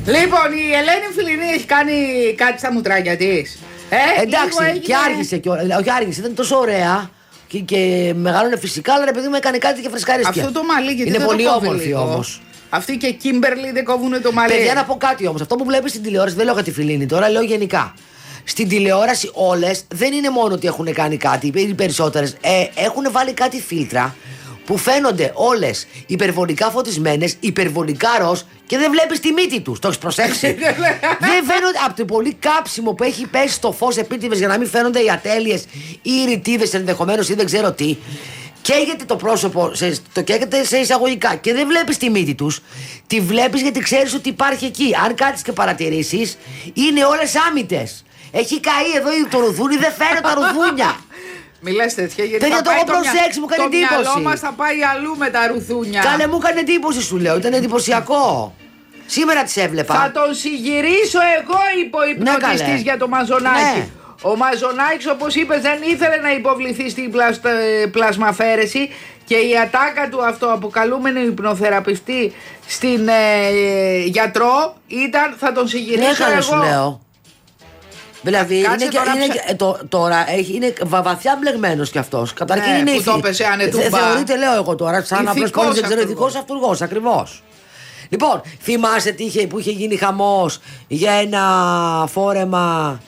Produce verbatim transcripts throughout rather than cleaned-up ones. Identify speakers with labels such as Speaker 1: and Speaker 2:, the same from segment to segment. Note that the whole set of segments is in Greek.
Speaker 1: Λοιπόν, η Ελένη Φιλινή έχει κάνει κάτι στα μουτράκια της. Ε,
Speaker 2: εντάξει, έγινε... και άργησε και όχι άργησε, ήταν τόσο ωραία και, και μεγάλωνε φυσικά, αλλά ρε παιδί μου έκανε κάτι και φρεσκαρίστηκε.
Speaker 1: Αυτό το μαλλί, γιατί
Speaker 2: είναι
Speaker 1: δεν
Speaker 2: πολύ
Speaker 1: το
Speaker 2: όμορφη όμως.
Speaker 1: Αυτή και Κίμπερλι δεν κόβουνε το μαλλί.
Speaker 2: Παιδιά, να πω κάτι όμως. Αυτό που βλέπεις στην τηλεόραση, δεν λέω για τη Φιλίνη τώρα, λέω γενικά. Στην τηλεόραση όλες δεν είναι μόνο ότι έχουν κάνει κάτι, οι περισσότερες ε, έχουν βάλει κάτι φίλτρα που φαίνονται όλες υπερβολικά φωτισμένες, υπερβολικά ροζ και δεν βλέπεις τη μύτη τους. Το έχεις προσέξει? Δεν φαίνονται από το πολύ κάψιμο που έχει πέσει στο φως επίτηδες για να μην φαίνονται οι ατέλειες ή οι ρητίδες ενδεχομένως ή δεν ξέρω τι. Καίγεται το πρόσωπο, σε, το καίγεται σε εισαγωγικά και δεν βλέπεις τη μύτη τους. Τη βλέπεις γιατί ξέρεις ότι υπάρχει εκεί. Αν κάτσεις και παρατηρήσεις, είναι όλες άμυτες. Έχει καεί εδώ το ρουθούνι, δεν φαίνονται τα ρουθούνια.
Speaker 1: Μη λες τέτοια, γιατί
Speaker 2: τέτοια
Speaker 1: θα
Speaker 2: το
Speaker 1: πάει
Speaker 2: έχω προσέξει, μου κάνει
Speaker 1: το
Speaker 2: εντύπωση.
Speaker 1: Το μυαλό μας θα πάει αλλού με τα ρουθούνια.
Speaker 2: Κάλε, μου έκανε εντύπωση, σου λέω, ήταν εντυπωσιακό. Σήμερα τις έβλεπα.
Speaker 1: Θα τον συγυρίσω εγώ, είπε ο υπνοτιστής, ναι, για το Μαζονάκι. Ναι. Ο Μαζονάκης, όπως είπες, δεν ήθελε να υποβληθεί στην πλασ... πλασμαφέρεση και η ατάκα του αυτοαποκαλούμενου υπνοθεραπευτή στην ε, γιατρό ήταν θα τον συγυρίσω
Speaker 2: ναι,
Speaker 1: εγώ.
Speaker 2: Σου λέω. Δηλαδή είναι, και, τώρα, είναι, ψε... το, τώρα έχει, είναι βαθιά μπλεγμένος κι αυτός. Καταρχήν
Speaker 1: ναι,
Speaker 2: είναι
Speaker 1: που το πέσε ανετούμπα.
Speaker 2: Θεωρείται, λέω εγώ τώρα, σαν απλώς κόλλης, δεν ξέρω, ηθικός αυτούργος, ακριβώς. Λοιπόν, θυμάσαι τι είχε, που είχε γίνει χαμός για ένα φόρεμα.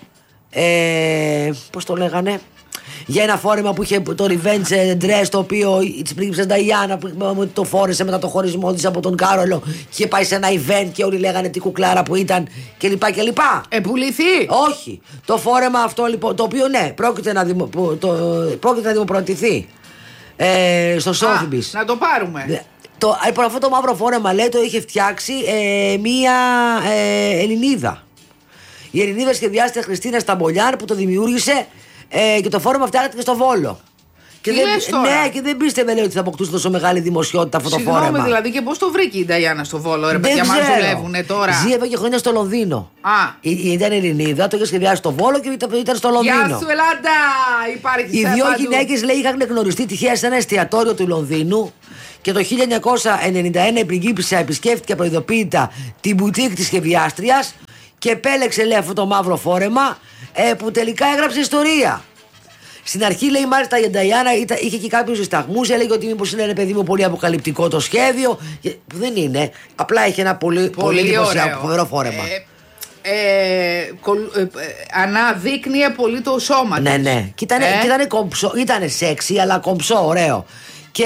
Speaker 2: Ε, πώς το λέγανε, για ένα φόρεμα που είχε το revenge dress, το οποίο της πρίγκιψας Νταϊάννα που το φόρεσε μετά το χωρισμό της από τον Κάρολο και είχε πάει σε ένα event και όλοι λέγανε τι κουκλάρα που ήταν κλπ. κλπ.
Speaker 1: Επουληθεί.
Speaker 2: Όχι. Το φόρεμα αυτό λοιπόν, το οποίο ναι, πρόκειται να, δημο, το, πρόκειται να δημοπρατηθεί ε, στο Sotheby's.
Speaker 1: Να το πάρουμε.
Speaker 2: Το, λοιπόν, αυτό το μαύρο φόρεμα λέει το είχε φτιάξει ε, μία ε, Ελληνίδα. Η Ελληνίδα σχεδιάστηκε Χριστίνα Σταμπολιάν που το δημιούργησε ε, και το φόρεμα φτιάχτηκε στο Βόλο. Και δεν, ναι, και δεν πίστευε λέει, ότι θα αποκτούσε τόσο μεγάλη δημοσιότητα αυτό το φόρεμα.
Speaker 1: Συγγνώμη, δηλαδή, και πώς το βρήκε η Νταϊάννα στο Βόλο, ρε παιδιά, μας δουλεύουνε τώρα.
Speaker 2: Ζει εδώ και χρόνια στο Λονδίνο. Α. Ή, ήταν Ελληνίδα, το είχε σχεδιάσει στο Βόλο και ήταν στο Λονδίνο.
Speaker 1: Γεια σου, Ελλάδα! Υπάρχει
Speaker 2: οι δύο γυναίκες λέει είχαν γνωριστεί τυχαία σε ένα εστιατόριο του Λονδίνου. Και το χίλια εννιακόσια ενενήντα ένα η πριγκίπισσα επισκέφτηκε απροειδοποίητα την μπουτίκ της σχεδιάστριας και επέλεξε λέει αυτό το μαύρο φόρεμα ε, που τελικά έγραψε ιστορία. Στην αρχή λέει μάλιστα η Νταϊάννα είχε και κάποιους δισταγμούς, έλεγε ότι μήπως είναι ένα παιδί μου πολύ αποκαλυπτικό το σχέδιο, που δεν είναι, απλά είχε ένα πολύ, πολύ εντυπωσιακό φοβερό φόρεμα.
Speaker 1: Ε, ε, κολ, ε, ε, αναδείκνυε πολύ το σώμα.
Speaker 2: Ναι, ναι, και ήταν, ε? ήτανε κομψό, ήτανε σεξι αλλά κομψό, ωραίο. Και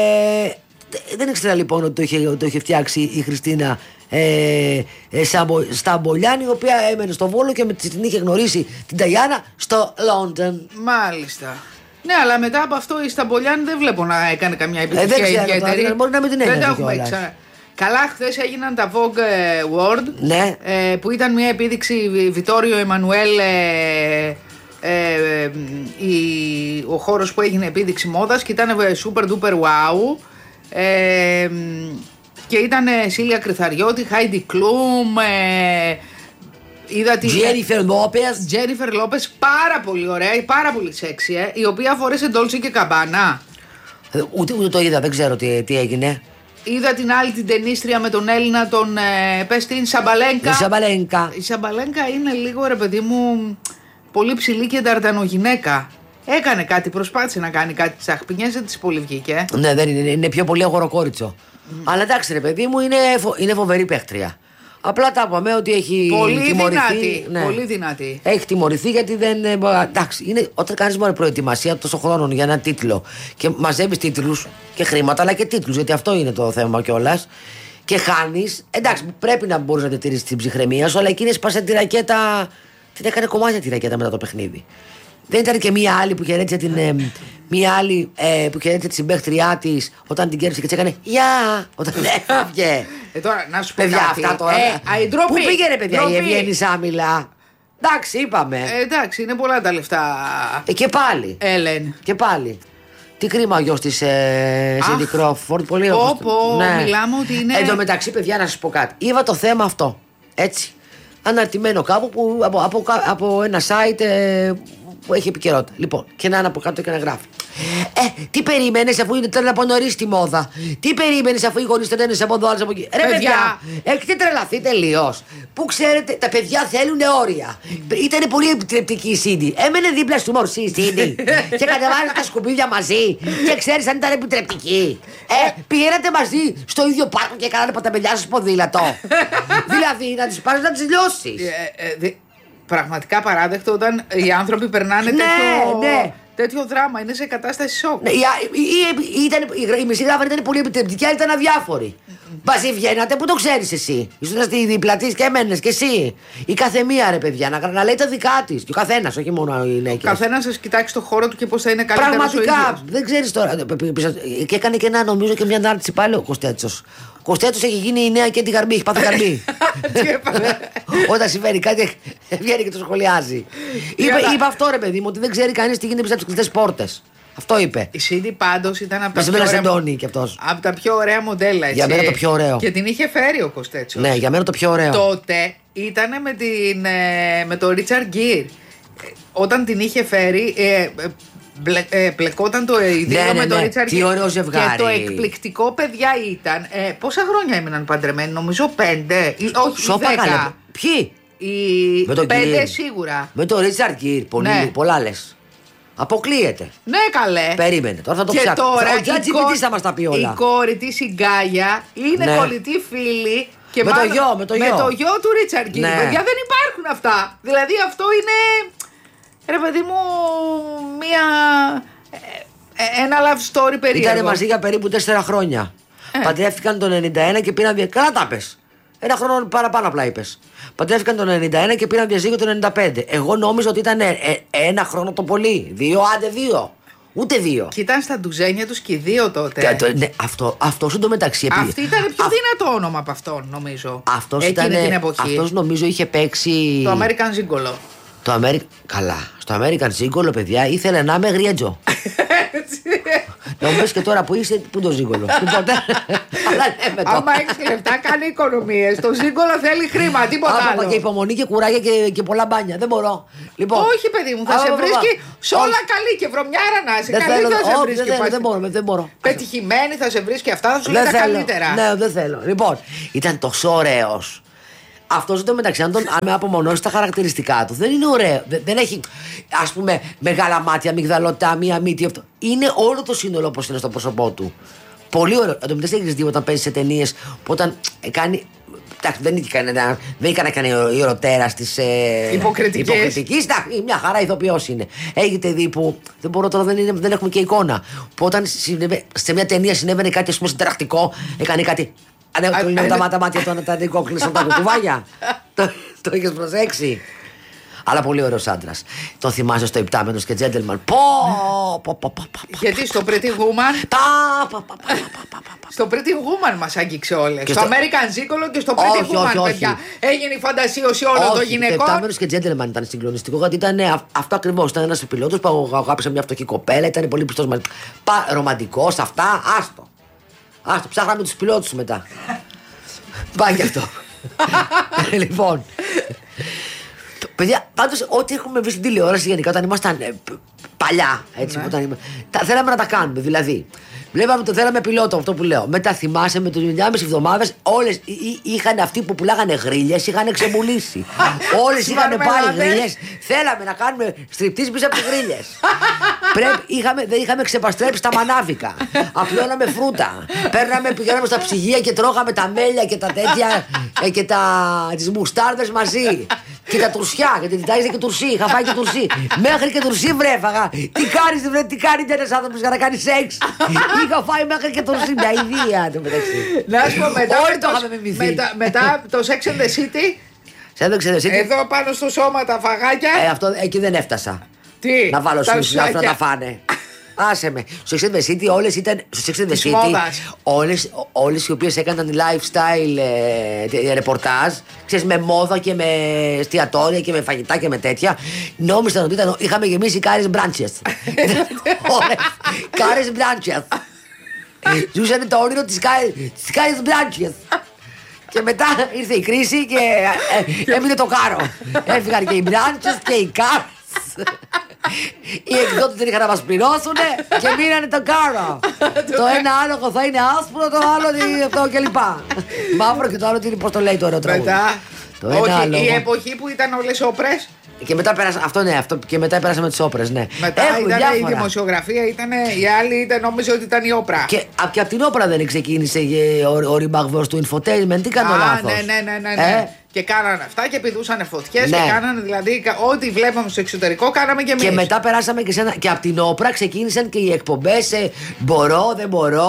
Speaker 2: δεν ήξερα λοιπόν ότι το είχε, το είχε φτιάξει η Χριστίνα ε, ε, Σταμπολιάν, η οποία έμενε στο Βόλο και με την είχε γνωρίσει την Νταϊάννα στο Λόντον.
Speaker 1: Μάλιστα. Ναι, αλλά μετά από αυτό η Σταμπολιάν δεν βλέπω να έκανε καμιά επιτυχία
Speaker 2: ε, δεν
Speaker 1: ιδιαίτερη.
Speaker 2: Τώρα, μπορεί να μην την έκανε κιόλας.
Speaker 1: Καλά, χθες έγιναν τα Vogue World,
Speaker 2: ναι.
Speaker 1: ε, που ήταν μια επίδειξη Βιτόριο Εμμανουέλ, ε, ε, η, ο χώρος που έγινε επίδειξη μόδας και ήταν super duper wow. Ε, και ήταν Σίλια Κρυθαριώτη, Χάιντι Κλούμ, ε, είδα τη
Speaker 2: Τζένιφερ Λόπες.
Speaker 1: Τζένιφερ Λόπες, πάρα πολύ ωραία, πάρα πολύ σεξι, ε, η οποία φορέσε Ντόλτσε και Καμπάνα.
Speaker 2: Ούτε, ούτε το είδα, δεν ξέρω τι, τι έγινε.
Speaker 1: Είδα την άλλη την ταινίστρια με τον Έλληνα, τον ε, πες την Σαμπαλένκα.
Speaker 2: Η Σαμπαλένκα.
Speaker 1: Η Σαμπαλένκα είναι λίγο, ρε παιδί μου, πολύ ψηλή και ταρτανογυναίκα. Έκανε κάτι, προσπάθησε να κάνει κάτι της αχπινιές, δεν της πολύ βγήκε.
Speaker 2: Ναι, δεν είναι, είναι πιο πολύ αγοροκόριτσο. Mm. Αλλά εντάξει ρε παιδί μου, είναι, φο, είναι φοβερή παίχτρια. Απλά τα είπαμε ότι έχει
Speaker 1: πολύ
Speaker 2: τιμωρηθεί.
Speaker 1: Δυνατή, ναι. Πολύ δυνατή.
Speaker 2: Έχει τιμωρηθεί γιατί δεν. Εντάξει, είναι, όταν κάνεις μόνο προετοιμασία τόσο χρόνο για ένα τίτλο και μαζεύεις τίτλους και χρήματα, αλλά και τίτλους, γιατί αυτό είναι το θέμα κιόλας. Και χάνεις. Εντάξει, πρέπει να μπορείς να διατηρήσεις την ψυχραιμία σου, αλλά εκείνη σπάσε τη ρακέτα. Την έκανε κομμάτια τη ρακέτα μετά το παιχνίδι. Δεν ήταν και μία άλλη που χαιρέτησε την. Ε, μία άλλη ε, που χαιρέτησε τη συμπαίχτριά τη όταν την κέρδισε και τη έκανε γεια! Όταν έφυγε.
Speaker 1: Ε, τώρα να σου πω
Speaker 2: παιδιά,
Speaker 1: κάτι.
Speaker 2: αυτά τώρα.
Speaker 1: Ε,
Speaker 2: Πού πήγαινε, παιδιά, ντροπή. Η Ευγένη Σάμιλα. Εντάξει, είπαμε.
Speaker 1: Ε, εντάξει, είναι πολλά τα λεφτά.
Speaker 2: Ε, και πάλι.
Speaker 1: Έλεν.
Speaker 2: Και πάλι. Τι κρίμα ο γιος της ε, Σίντι Κρόφορντ. Πολύ
Speaker 1: ωραίο. Πω, ναι. Μιλάμε ότι είναι.
Speaker 2: Εν τω μεταξύ, παιδιά, να σας πω κάτι. Είδα το θέμα αυτό. Έτσι. Αναρτημένο κάπου που, από, από, από ένα site. Ε, που έχει επικαιρότητα. Λοιπόν, και να είναι από κάτω και να γράφει. Ε, τι περίμενες αφού ήταν από νωρίς τη μόδα. Τι περίμενες αφού οι γονείς τον ένας από εδώ, άλλος από εκεί. Ρε παιδιά, έχετε τρελαθεί τελείως. Που ξέρετε, τα παιδιά θέλουν όρια. Ήταν πολύ επιτρεπτική η Σίντι. Έμενε δίπλα στο μορσί η Σίντι. Και κατεβάζετε τα σκουπίδια μαζί. Και ξέρεις αν ήταν επιτρεπτική. Ε, πηγαίνατε μαζί στο ίδιο πάρκο και κάνατε παταμελιά σας ποδήλατο. Δηλαδή, να τις πάρεις να τις λιώσεις.
Speaker 1: Πραγματικά παράδεκτο όταν οι άνθρωποι περνάνε
Speaker 2: ναι,
Speaker 1: τέτοιο,
Speaker 2: ναι.
Speaker 1: τέτοιο δράμα. Είναι σε κατάσταση σοκ.
Speaker 2: Ναι, η, η, η, ήταν, η, η μισή γράφα ήταν πολύ επιτρεπτική, αλλά ήταν αδιάφοροι. Μαζί βγαίνατε, που το ξέρεις εσύ. Ήσουν στη δίπλα της και έμενες και εσύ. Η καθεμία ρε παιδιά, να, να λέει τα δικά της. Και ο καθένας, όχι μόνο οι γυναίκες.
Speaker 1: Ο καθένας σας κοιτάξει το χώρο του και πώς θα είναι καλύτερος.
Speaker 2: Πραγματικά, δεν ξέρεις τώρα. Και έκανε και ένα, νομίζω, και μια ανάρτηση πάλι ο Κωστέτσος. Ο Κωστέτσος έχει γίνει η νέα και τη Γαρμπή, έχει πάθει Γαρμπή. Όταν συμβαίνει κάτι, βγαίνει και το σχολιάζει. είπε, είπε αυτό ρε παιδί μου, ότι δεν ξέρει κανείς τι γίνεται πίσω από τις κλειστές πόρτες. Αυτό είπε.
Speaker 1: Η Σίντι πάντως ήταν από τα,
Speaker 2: πιο ωραία... και αυτός.
Speaker 1: από τα πιο ωραία μοντέλα. Έτσι.
Speaker 2: Για μένα το πιο ωραίο.
Speaker 1: Και την είχε φέρει ο Κωστέτσος.
Speaker 2: Ναι, για μένα το πιο ωραίο.
Speaker 1: Τότε ήταν με, την, με τον Ρίτσαρντ Γκίρ. Όταν την είχε φέρει. Ε, Μπλε, ε, πλεκόταν το ιδίο
Speaker 2: ναι, ναι,
Speaker 1: με τον
Speaker 2: ναι.
Speaker 1: Ρίτσαρντ
Speaker 2: Τι ωραίο ζευγάρι.
Speaker 1: Και το εκπληκτικό, παιδιά, ήταν. Ε, πόσα χρόνια έμειναν παντρεμένοι, νομίζω πέντε. Ή, όχι,
Speaker 2: Σώπα
Speaker 1: δέκα.
Speaker 2: Καλέ. Ποιοι?
Speaker 1: Οι...
Speaker 2: Με τον
Speaker 1: πέντε
Speaker 2: Γκίρ.
Speaker 1: σίγουρα.
Speaker 2: Με τον Ρίτσαρντ Γκίρ. Ναι. Πολλά λες. Αποκλείεται.
Speaker 1: Ναι, καλέ.
Speaker 2: Περίμενε. Τώρα θα το
Speaker 1: ψάξω.
Speaker 2: Τώρα, ο ChatGPT θα μας τα πει όλα.
Speaker 1: Η κόρη της, η Γκάια, είναι ναι. κολλητή φίλη. Και
Speaker 2: με,
Speaker 1: μάλλον,
Speaker 2: το γιο, με το γιο.
Speaker 1: Με το γιο του Ρίτσαρντ Γκίρ.
Speaker 2: Ναι.
Speaker 1: Παιδιά, δεν υπάρχουν αυτά. Δηλαδή αυτό είναι. Ρε παιδί μου, μία. Ένα love story περίεργο.
Speaker 2: Ήτανε μαζί για περίπου τέσσερα χρόνια. Ε. Παντρεύτηκαν το ενενήντα ένα και πήραν διαζύγιο. Καλά τα πες. Ένα χρόνο παραπάνω απλά είπες. Παντρεύτηκαν το ενενήντα ένα και πήραν διαζύγιο το ενενήντα πέντε. Εγώ νόμιζα ότι ήταν ε, ε, ένα χρόνο το πολύ. Δύο, άντε δύο. Ούτε δύο.
Speaker 1: Και ήταν στα ντουζένια τους και οι δύο τότε.
Speaker 2: Και, ναι, αυτό, αυτός εντωμεταξύ.
Speaker 1: Αυτή ήταν πιο Α... δυνατό όνομα από αυτόν, νομίζω.
Speaker 2: Αυτός ήταν. Αυτός νομίζω είχε παίξει.
Speaker 1: Το American Gigolo.
Speaker 2: Το American. Καλά. Στο American Gigolo, παιδιά, ήθελε να είμαι γριέτζο. Να μου πες και τώρα που είσαι, πού το ζύγκολο. Αλλά λέμε το.
Speaker 1: Άμα έχεις λεφτά, κάνει οικονομίες. Το ζύγκολο θέλει χρήμα, τίποτα άλλο.
Speaker 2: Και υπομονή και κουράγια και, και πολλά μπάνια. Δεν μπορώ. Λοιπόν,
Speaker 1: όχι, παιδί μου, θα σε βρίσκει σε όλα καλή και βρωμιάρα να είσαι. Καλή θα σε βρίσκει.
Speaker 2: Δεν μπορώ, δεν μπορώ.
Speaker 1: Πετυχημένη θα σε βρίσκει, αυτά θα σου λέει τα καλύτερα.
Speaker 2: Ναι, δεν θέλω. Λοιπόν, ήταν τόσο ωραίος. Αυτό εδώ μεταξύ, αν, τον, αν με απομονώσει τα χαρακτηριστικά του, δεν είναι ωραίο. Δεν, δεν έχει, ας πούμε, μεγάλα μάτια, αμυγδαλωτά, μία μύτη. Αυτό. Είναι όλο το σύνολο όπως είναι στο πρόσωπό του. Πολύ ωραίο. Εν τω μεταξύ, έχεις δει όταν παίζει σε ταινίες που όταν κάνει. Εντάξει, δεν είχε κανένα. Δεν είχε κανένα ιεροτέρα τη. Ε, Υποκριτική. Μια χαρά ηθοποιός είναι. Έχετε δει που. Δεν μπορώ τώρα, δεν, είναι, δεν έχουμε και εικόνα. Που όταν συνέβε, σε μια ταινία συνέβαινε κάτι, ας πούμε, συνταρακτικό, έκανε κάτι. Αν είναι τα μάτια μάτια του τα δικόκλεισαν τα κουκουβάγια. Το είχες προσέξει. Αλλά πολύ ωραίος άντρας. Το θυμάσαι στο Υπτάμενος και Gentleman. Πω!
Speaker 1: Γιατί στο Pretty Woman. Στο Pretty Woman μας άγγιξε όλες. Στο American Gigolo και στο Pretty Woman, παιδιά. Έγινε η φαντασίωση όλων των γυναικών.
Speaker 2: Το Υπτάμενος και Gentleman ήταν συγκλονιστικό, γιατί ήταν αυτό ακριβώς. Ήταν ένας πιλότος που αγάπησε μια φτωχή κοπέλα, ήταν πολύ πιστός μαζί. Ρομαντικός, αυτά, άστο. Άστο, ψάχναμε τους πιλότους μετά. Πάει και αυτό. Λοιπόν. Παιδιά, πάντως, ό,τι έχουμε βρει στην τηλεόραση γενικά όταν ήμασταν ε, παλιά, έτσι, ναι. Όταν, τα, θέλαμε να τα κάνουμε. Δηλαδή, βλέπαμε το θέλαμε πιλότο, αυτό που λέω. Μετά θυμάσαι με τους εννιάμιση εβδομάδες, όλες είχαν αυτοί που πουλάγανε γρίλες, είχαν ξεμουλήσει. Όλες είχαν πάρει γρίλες. Θέλαμε να κάνουμε στριπτής πίσω από τις γρίλες. είχαμε, δεν είχαμε ξεπαστρέψει τα μανάβικα. Απλώναμε φρούτα. Παίρναμε, πηγαίναμε στα ψυγεία και τρώγαμε τα μέλια και τα τέτοια και τα, τις μουστάρδες μαζί. Και τα τουρσιά, γιατί την τάιζε και τουρσί. Είχα φάει και τουρσί. Μέχρι και τουρσί βρέφαγα. Τι κάνεις, βρε, τι κάνει ένας άνθρωπος για να κάνει σεξ. Είχα φάει μέχρι και τουρσί. Μια ιδέα το μεταξύ.
Speaker 1: Να σου πω μετά. Όλοι το είχαμε μιμηθεί. Μετά, μετά το Sex and the City.
Speaker 2: Sex and the City.
Speaker 1: Εδώ πάνω στο σώμα τα φαγάκια.
Speaker 2: Ε, αυτό εκεί δεν έφτασα.
Speaker 1: Τι.
Speaker 2: Να βάλω σου να τα φάνε. Άσε με. Στο Sex and the City όλες ήταν. Στο Sex and the City όλες, όλες οι οποίες έκαναν lifestyle ε, ρεπορτάζ, ξέρεις, με μόδα και με εστιατόρια και με φαγητά και με τέτοια, νόμιζαν ότι ήταν, είχαμε γεμίσει κάρες μπράντσες. Κάρες μπράντσες. Ζούσαν το όνειρο της κάρες μπράντσες. Και μετά ήρθε η κρίση και ε, έμεινε το κάρο. Έφυγαν και οι μπράντσες και οι κάρες. Οι εκδότες δεν είχαν να μας πληρώσουν και μείνανε το κάρο. Το ένα άλογο θα είναι άσπρο, το άλλο αυτό κλπ. Μαύρο και το άλλο πώς το λέει το ωραίο τραγούδι.
Speaker 1: Μετά.
Speaker 2: Το ένα
Speaker 1: Όχι,
Speaker 2: άλογο.
Speaker 1: η εποχή που ήταν όλες όπρες.
Speaker 2: Και μετά πέρασα, αυτό ναι, αυτό, και μετά πέρασαμε τις όπρες, ναι.
Speaker 1: Μετά
Speaker 2: Έχουμε
Speaker 1: ήταν
Speaker 2: διάφορα.
Speaker 1: η δημοσιογραφία, ήταν, οι άλλοι ήταν, νόμιζε ότι ήταν η όπρα.
Speaker 2: Και, α, και από την όπρα δεν ξεκίνησε ε, ο, ο Ριμπαγβός του Infotainment, τι κάνω
Speaker 1: Α,
Speaker 2: λάθος.
Speaker 1: ναι, ναι, ναι, ναι, ναι.
Speaker 2: Ε?
Speaker 1: Και κάνανε αυτά και πηδούσαν φωτιές
Speaker 2: Ναι.
Speaker 1: και κάνανε δηλαδή κα- ό,τι βλέπαμε στο εξωτερικό κάναμε και εμείς.
Speaker 2: Και μετά περάσαμε και, σε ένα, και από την όπρα ξεκίνησαν και οι εκπομπές ε, μπορώ, δεν μπορώ.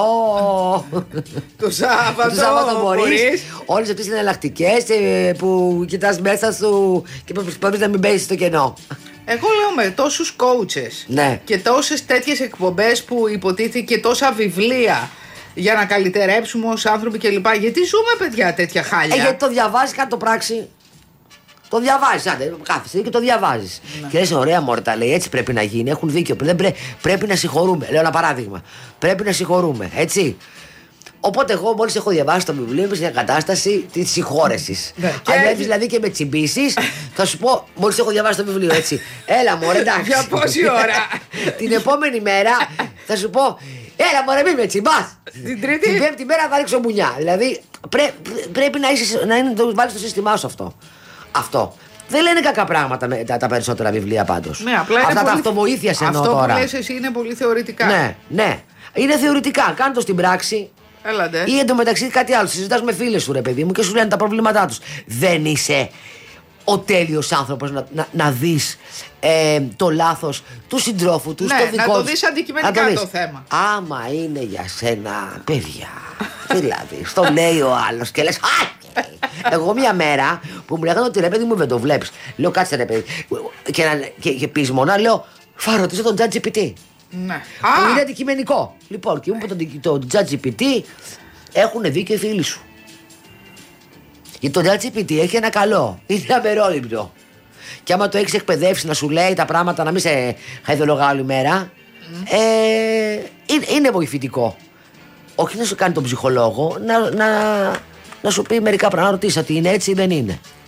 Speaker 1: Το Σάββατο,
Speaker 2: Το Σάββατο μπορείς.
Speaker 1: μπορείς.
Speaker 2: Όλες αυτές οι εναλλακτικές ε, που κοιτάς μέσα σου και προσπαθείς να μην πέσεις στο κενό.
Speaker 1: Εγώ λέω με τόσους coaches
Speaker 2: Ναι.
Speaker 1: και τόσες τέτοιες εκπομπές που υποτίθεται και τόσα βιβλία για να καλυτερέψουμε ως άνθρωποι κλπ. Γιατί ζούμε, παιδιά, τέτοια χάλια.
Speaker 2: Ε, γιατί το διαβάζεις, κάτι το πράξη. Το διαβάζεις, άντε, κάθεσαι και το διαβάζεις.
Speaker 1: Ναι.
Speaker 2: Και λες, ωραία, μωρέ, τα λέει, έτσι πρέπει να γίνει. Έχουν δίκιο. Δεν πρέ- πρέπει να συγχωρούμε. Λέω ένα παράδειγμα. Πρέπει να συγχωρούμε, έτσι. Οπότε, εγώ μόλις έχω διαβάσει το βιβλίο, είμαι στην κατάσταση της συγχώρεσης.
Speaker 1: Ναι.
Speaker 2: Αν
Speaker 1: Και-
Speaker 2: έρθεις δηλαδή και με τσιμπήσεις, θα σου πω, μόλις έχω διαβάσει το βιβλίο, έτσι. Έλα, μωρέ, εντάξει.
Speaker 1: Για πόση ώρα?
Speaker 2: Την επόμενη μέρα θα σου πω, έλα, μωρέ, μην με τσιμπάς.
Speaker 1: Την Τρίτη?
Speaker 2: Την πέμπτη μέρα θα ρίξω μπουνιά. Δηλαδή πρέ, πρέπει να, είσαι, να είναι, το βάλεις στο σύστημά σου αυτό. Αυτό. Δεν λένε κακά πράγματα με, τα, τα περισσότερα βιβλία πάντως.
Speaker 1: Ναι, απλά είναι
Speaker 2: Αυτά τα
Speaker 1: πολύ-
Speaker 2: αυτοβοήθειας εννοώ
Speaker 1: Αυτό
Speaker 2: τώρα.
Speaker 1: που λες εσύ είναι πολύ θεωρητικά.
Speaker 2: Ναι, ναι. Είναι θεωρητικά. Κάνε το στην πράξη.
Speaker 1: Έλατε.
Speaker 2: Ή εντωμεταξύ κάτι άλλο. Συζητάς με φίλες σου, ρε παιδί μου, και σου λένε τα προβλήματά τους. Δεν είσαι ο τέλειος άνθρωπος να, να, να δεις ε, το λάθος του συντρόφου του,
Speaker 1: Ναι,
Speaker 2: στο
Speaker 1: να
Speaker 2: δικό
Speaker 1: το
Speaker 2: τους.
Speaker 1: δεις αντικειμενικά
Speaker 2: Να δεις.
Speaker 1: το θέμα.
Speaker 2: Άμα είναι για σένα, παιδιά. Δηλαδή, στο λέει ο άλλος και λες, «Α!» Εγώ μια μέρα που μου λέγανε ότι ρε παιδί μου δεν το βλέπεις. Λέω, κάτσε ρε παιδί. Και, να- και, και πεισμονά λέω, θα ρωτήσω τον ChatGPT.
Speaker 1: Ναι.
Speaker 2: Που
Speaker 1: Α,
Speaker 2: είναι αντικειμενικό. Λοιπόν, και μου είπε το, το ChatGPT, έχουν δίκιο οι φίλοι σου. Γιατί το ChatGPT έχει ένα καλό. Είναι αμερόληπτο. Και άμα το έχει εκπαιδεύσει να σου λέει τα πράγματα, να μην σε χαϊδολογά όλη μέρα, ε, είναι, είναι βοηθητικό. Όχι να σου κάνει τον ψυχολόγο, να, να, να σου πει μερικά πράγματα, να ρωτήσει ότι είναι έτσι ή δεν είναι.